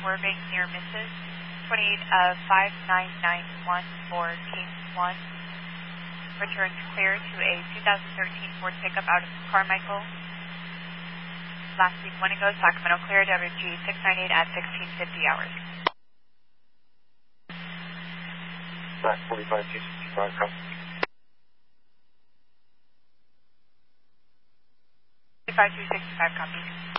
Burbank near Mrs. 28 of 5991 for Team 1. Returns clear to a 2013 Ford pickup out of Carmichael. Last week, one ago, Sacramento clear, WG 698 at 1650 hours. Back 45, 265, copy. 265, 265, copy.